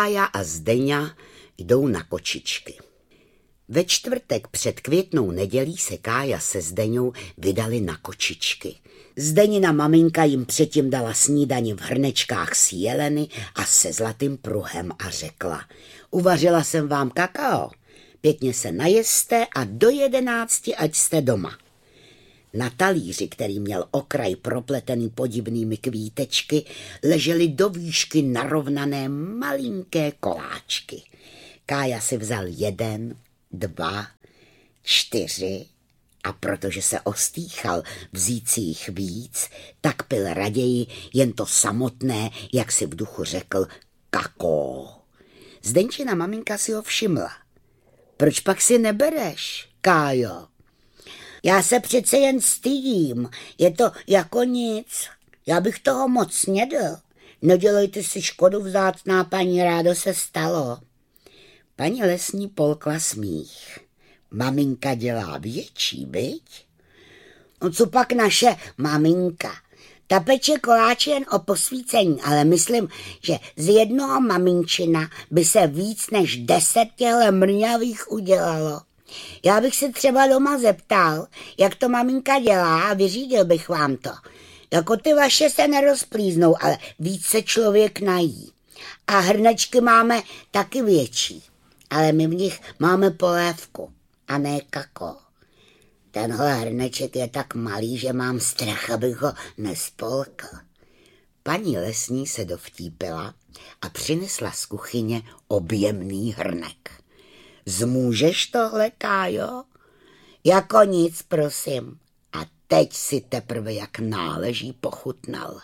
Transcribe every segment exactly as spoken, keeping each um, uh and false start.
Kája a Zdeňa jdou na kočičky. Ve čtvrtek před Květnou nedělí se Kája se Zdeňou vydali na kočičky. Zdeňina maminka jim předtím dala snídani v hrnečkách s jeleny a se zlatým pruhem a řekla: uvařila jsem vám kakao, pěkně se najeste a do jedenácti ať jste doma. Na talíři, který měl okraj propletený podivnými kvítečky, ležely do výšky narovnané malinké koláčky. Kája si vzal jeden, dva, čtyři a protože se ostýchal vzít si jich víc, tak pil raději jen to samotné, jak si v duchu řekl, kakó. Zdenčina maminka si ho všimla. Proč pak si nebereš, Kájo? Já se přece jen stydím, je to jako nic, já bych toho moc snědl. Nedělejte si škodu, vzácná paní, rádo se stalo. Paní lesní polkla smích. Maminka dělá větší, viď? No co pak naše maminka? Ta peče koláče jen o posvícení, ale myslím, že z jednoho maminčina by se víc než deset těchto mrňavých udělalo. Já bych se třeba doma zeptal, jak to maminka dělá a vyřídil bych vám to. Jako ty vaše se nerozplíznou, ale víc se člověk nají. A hrnečky máme taky větší, ale my v nich máme polévku a ne kakao. Tenhle hrneček je tak malý, že mám strach, abych ho nespolkl. Paní lesní se dovtípila a přinesla z kuchyně objemný hrnek. Zmůžeš tohle, Kájo? Jako nic, prosím. A teď si teprve jak náleží pochutnal.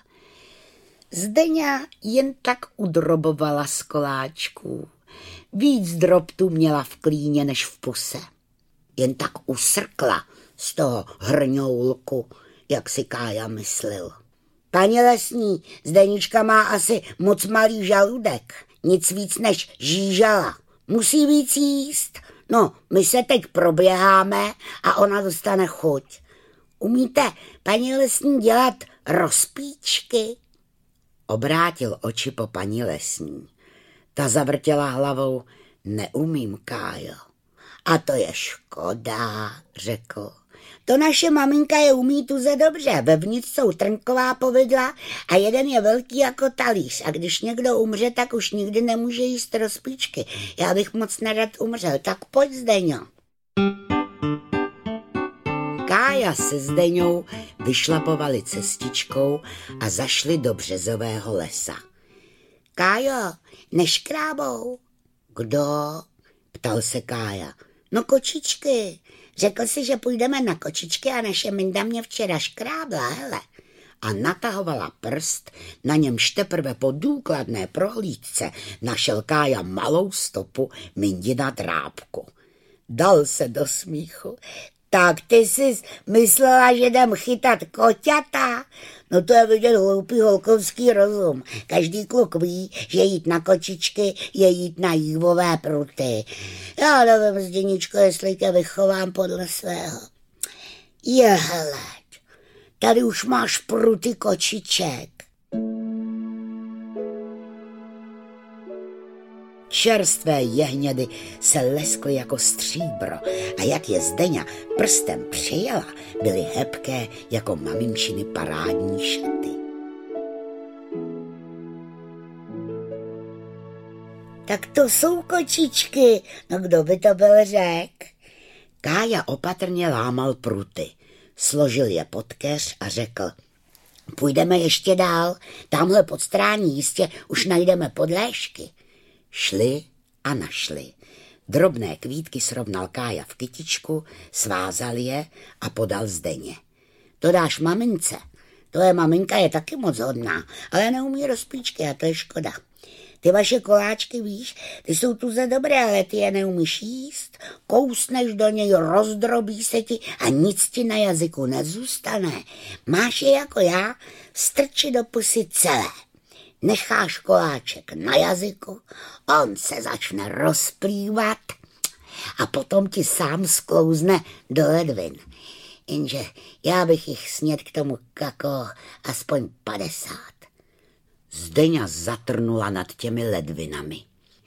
Zdeňa jen tak udrobovala z koláčků. Víc drobtů měla v klíně než v puse. Jen tak usrkla z toho hrňoulku, jak si Kája myslel. Paní lesní, Zdenička má asi moc malý žaludek, nic víc než žížala. Musí víc jíst. No, my se teď proběháme a ona dostane chuť. Umíte, paní lesní, dělat rozpíčky? Obrátil oči po paní lesní. Ta zavrtěla hlavou. Neumím, Kájo. A to je škoda, řekl. To naše maminka je umí tuze dobře. Vevnitř jsou trnková povidla a jeden je velký jako talíř. A když někdo umře, tak už nikdy nemůže jíst rozpíčky. Já bych moc nerad umřel. Tak pojď, Zdeňo. Kája se Zdeňou vyšlapovali cestičkou a zašli do březového lesa. Kájo, neškrábou. Kdo? Ptal se Kája. No kočičky. Řekl si, že půjdeme na kočičky a naše Minda mě včera škrábla, hele. A natahovala prst, na němž teprve po důkladné prohlídce našel Kája malou stopu Mindina drápku. Dal se do smíchu. Tak ty jsi myslela, že jdem chytat koťata? No to je vidět hloupý holkovský rozum. Každý kluk ví, že jít na kočičky je jít na jívové pruty. Já nevím, Zděničko, jestli tě vychovám podle svého. Jehleď, tady už máš pruty kočiček. Čerstvé jehnědy se leskly jako stříbro a jak je Zdeňa prstem přijela, byly hebké jako maminčiny parádní šaty. Tak to jsou kočičky, no kdo by to byl řek? Kája opatrně lámal pruty, složil je pod keř a řekl: půjdeme ještě dál, tamhle pod strání jistě už najdeme podléžky. Šli a našli. Drobné kvítky srovnal Kája v kytičku, svázal je a podal Zdeně. To dáš mamince. Tvoje maminka je taky moc hodná, ale neumí rozpíčky a to je škoda. Ty vaše koláčky, víš, ty jsou tuze dobré, ale ty je neumíš jíst. Kousneš do něj, rozdrobí se ti a nic ti na jazyku nezůstane. Máš je jako já, strči do pusy celé. Necháš koláček na jazyku, on se začne rozplývat a potom ti sám sklouzne do ledvin. Jenže já bych jich snědl k tomu kakao aspoň padesát. Zdeňa zatrnula nad těmi ledvinami.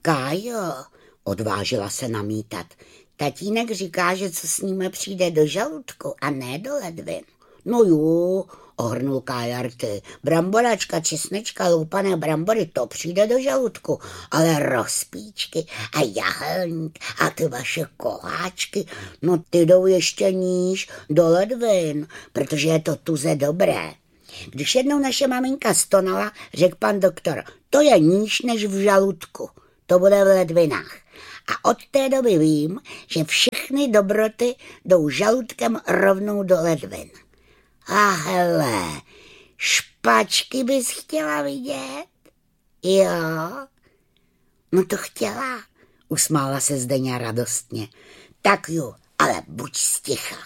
Kájo, odvážila se namítat, tatínek říká, že co s ním přijde do žaludku a ne do ledvin. No jo, ohrnul Kája rty, bramboračka, česnečka, loupané brambory, to přijde do žaludku, ale rozpíčky a jahelník a ty vaše koláčky, no ty jdou ještě níž do ledvin, protože je to tuze dobré. Když jednou naše maminka stonala, řekl pan doktor, to je níž než v žaludku, to bude v ledvinách. A od té doby vím, že všechny dobroty jdou žaludkem rovnou do ledvin. A hele, špačky bys chtěla vidět? Jo, no to chtěla, usmála se Zdeňa radostně. Tak jo, ale buď sticha.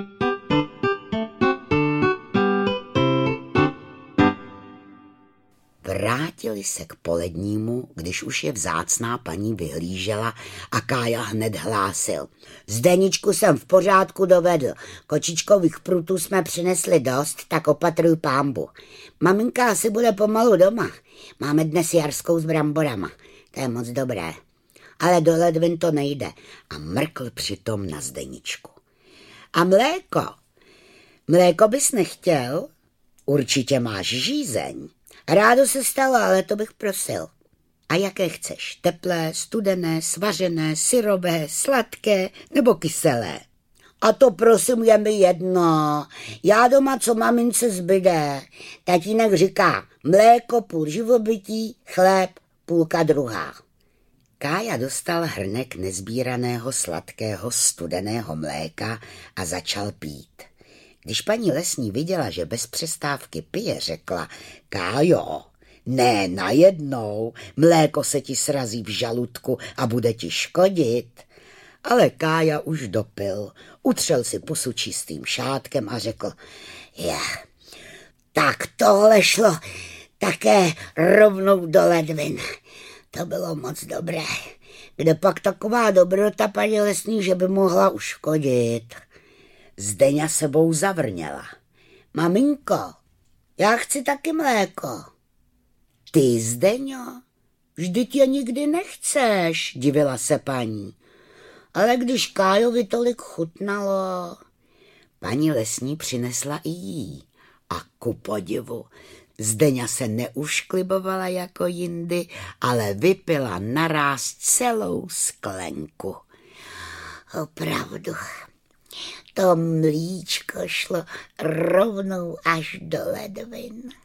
Vrátili se k polednímu, když už je vzácná paní vyhlížela a Kája hned hlásil. Zdeničku jsem v pořádku dovedl. Kočičkových prutů jsme přinesli dost, tak opatruj pámbu. Maminka asi bude pomalu doma. Máme dnes jarskou s bramborama. To je moc dobré. Ale do ledvin to nejde. A mrkl přitom na Zdeničku. A mléko? Mléko bys nechtěl? Určitě máš žízeň. Rádo se stalo, ale to bych prosil. A jaké chceš? Teplé, studené, svařené, syrové, sladké nebo kyselé? A to prosím je mi jedno. Já doma, co mamince zbyde. Tatínek říká, mléko půl živobytí, chléb půlka druhá. Kája dostal hrnek nezbíraného sladkého studeného mléka a začal pít. Když paní lesní viděla, že bez přestávky pije, řekla, Kájo, ne najednou, mléko se ti srazí v žaludku a bude ti škodit. Ale Kája už dopil, utřel si pusu čistým šátkem a řekl, je, tak tohle šlo také rovnou do ledvin. To bylo moc dobré. Kde pak taková dobrota, paní lesní, že by mohla uškodit? Zdeňa sebou zavrněla. Maminko, já chci taky mléko. Ty, Zdeňo, vždyť je nikdy nechceš, divila se paní. Ale když Kájovi tolik chutnalo. Paní lesní přinesla i jí. A ku podivu, Zdeňa se neušklibovala jako jindy, ale vypila naráz celou sklenku. Opravdu, to mlíčko šlo rovnou až do ledvin.